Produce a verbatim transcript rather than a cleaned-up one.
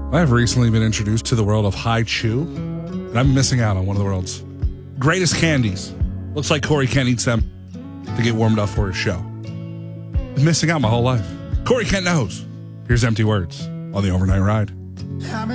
I've recently been introduced to the world of Hi Chew, and I'm missing out on one of the world's greatest candies. Looks like Corey Kent eats them to get warmed up for his show. I'm missing out my whole life. Corey Kent knows. Here's Empty Words on the Overnight Ride.